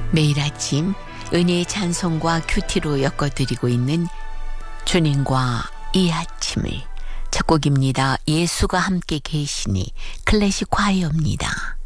매일 아침 은혜의 찬송과 큐티로 엮어드리고 있는 주님과 이 아침을 첫 곡입니다. 예수가 함께 계시니 클래식 과이어입니다.